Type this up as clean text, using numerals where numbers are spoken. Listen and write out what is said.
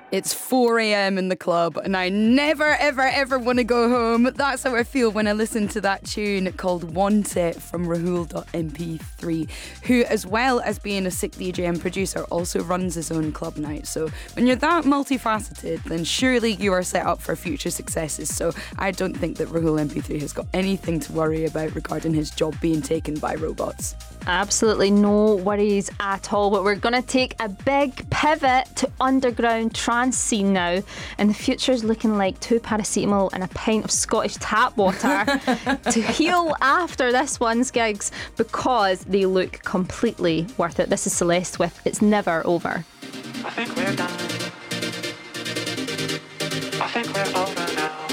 It's 4 a.m. in the club and I never, ever, ever want to go home. That's how I feel when I listen to that tune called Want It from Rahul.mp3, who, as well as being a sick DJ and producer, also runs his own club night. So when you're that multifaceted, then surely you are set up for future successes. So I don't think that Rahul.mp3 has got anything to worry about regarding his job being taken by robots. Absolutely no worries at all. But we're going to take a big pivot to underground trance scene now, and the future is looking like 2 paracetamol and a pint of Scottish tap water to heal after this one's gigs, because they look completely worth it. This is Celeste with It's Never Over. I think we're done. I think we're over now.